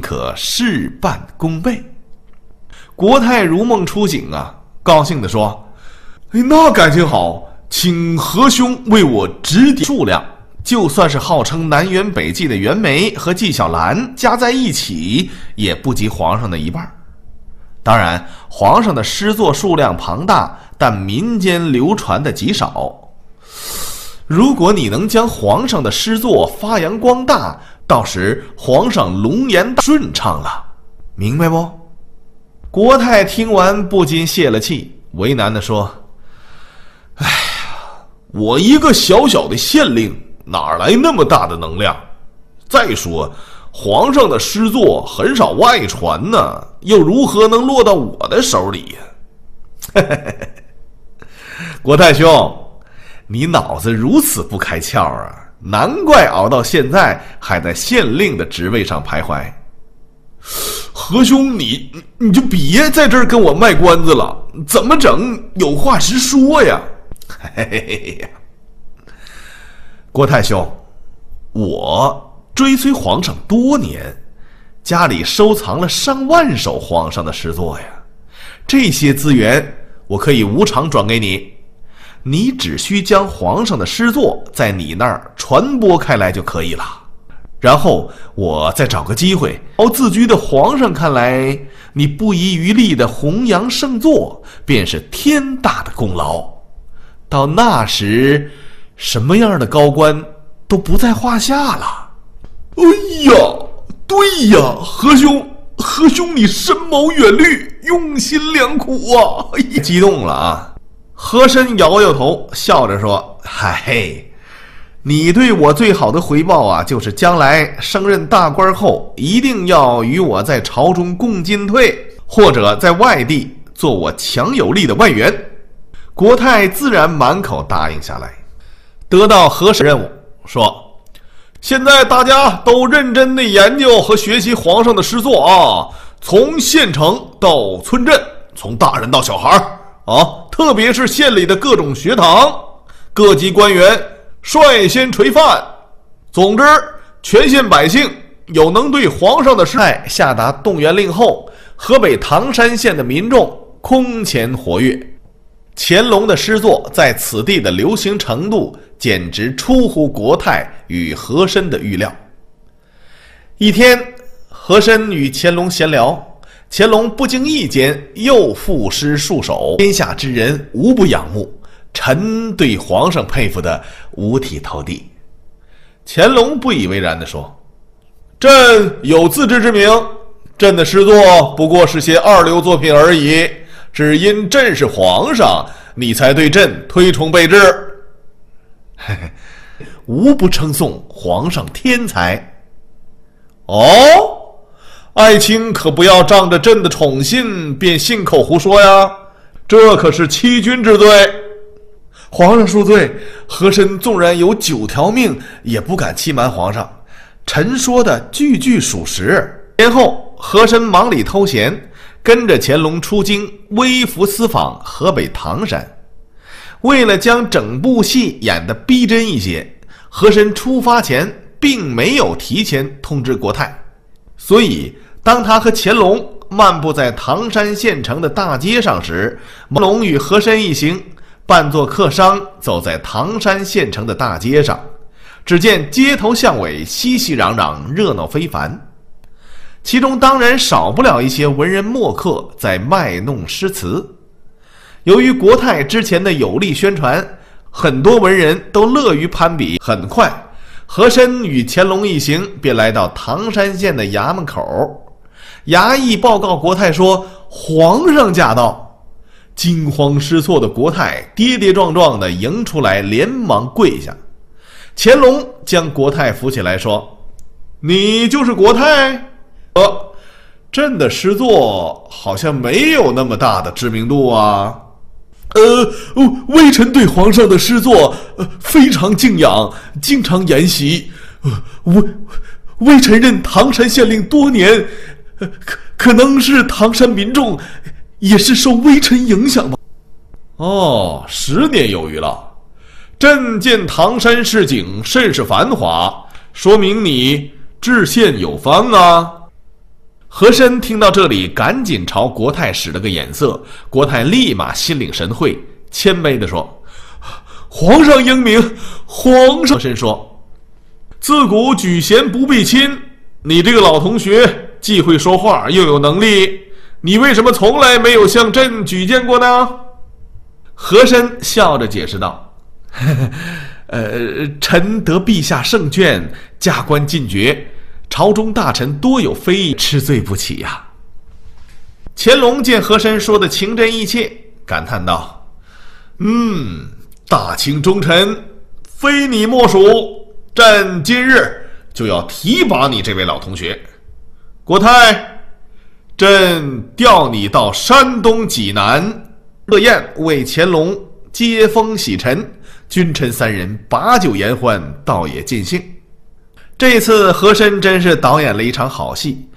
可事半功倍。国泰如梦初醒啊，高兴地说：那感情好，请何兄为我指点数量，就算是号称南辕北纪的袁枚和纪晓岚加在一起，也不及皇上的一半。当然，皇上的诗作数量庞大，但民间流传的极少。如果你能将皇上的诗作发扬光大，到时皇上龙颜顺畅了，明白不？国泰听完不禁泄了气，为难地说：哎呀，我一个小小的县令，哪来那么大的能量？再说皇上的诗作很少外传呢，又如何能落到我的手里呀？国泰兄，你脑子如此不开窍啊，难怪熬到现在还在县令的职位上徘徊。何兄，你就别在这儿跟我卖关子了，怎么整？有话直说呀。嘿嘿嘿呀，国泰兄，我追随皇上多年，家里收藏了上万首皇上的诗作呀，这些资源我可以无偿转给你，你只需将皇上的诗作在你那儿传播开来就可以了。然后我再找个机会，自居的皇上看来，你不遗余力的弘扬圣作，便是天大的功劳。到那时，什么样的高官都不在话下了。哎呀，对呀，何兄你深谋远虑，用心良苦啊！激动了啊！和珅摇摇头，笑着说：嗨，你对我最好的回报啊，就是将来升任大官后，一定要与我在朝中共进退，或者在外地做我强有力的外援。国泰自然满口答应下来。得到和珅任务，说：现在大家都认真的研究和学习皇上的诗作啊，从县城到村镇，从大人到小孩啊，特别是县里的各种学堂，各级官员率先垂范。总之，全县百姓有能对皇上的诗下达动员令后，河北唐山县的民众空前活跃。乾隆的诗作在此地的流行程度简直出乎国泰与和珅的预料。一天，和珅与乾隆闲聊，乾隆不经意间又赋诗数首，天下之人无不仰慕，臣对皇上佩服得五体投地。乾隆不以为然地说：朕有自知之明，朕的诗作不过是些二流作品而已，只因朕是皇上，你才对朕推崇备至。嘿嘿，无不称颂皇上天才。哦，爱卿可不要仗着朕的宠信便信口胡说呀，这可是欺君之罪。皇上恕罪，和珅纵然有9条命，也不敢欺瞒皇上，臣说的句句属实。然后和珅忙里偷闲，跟着乾隆出京微服私访河北唐山。为了将整部戏演得逼真一些，和珅出发前并没有提前通知国泰，所以当他和乾隆漫步在唐山县城的大街上时，乾隆与和珅一行扮作客商走在唐山县城的大街上，只见街头巷尾熙熙攘攘，热闹非凡。其中当然少不了一些文人墨客在卖弄诗词。由于国泰之前的有力宣传，很多文人都乐于攀比。很快，和珅与乾隆一行便来到唐山县的衙门口，衙役报告国泰说皇上驾到。惊慌失措的国泰跌跌撞撞地迎出来，连忙跪下。乾隆将国泰扶起来说：你就是国泰？朕的诗作好像没有那么大的知名度啊。微臣对皇上的诗作非常敬仰，经常研习。微臣任唐山县令多年，可能是唐山民众也是受微臣影响吧。哦，10年有余了。朕见唐山市井甚是繁华，说明你治县有方啊。 和珅听到这里，赶紧朝国泰使了个眼色，国泰立马心领神会，谦卑地说：“皇上英明，皇上。”和珅说：“自古举贤不避亲，你这个老同学既会说话又有能力，你为什么从来没有向朕举荐过呢？”和珅笑着解释道：“臣得陛下圣眷，加官进爵，朝中大臣多有非议，吃罪不起呀。”乾隆见和珅说的情真意切，感叹道：“大清忠臣，非你莫属。朕今日就要提拔你这位老同学。国泰，朕调你到山东济南设宴为乾隆接风洗尘，君臣三人把酒言欢，倒也尽兴。”这次和珅真是导演了一场好戏，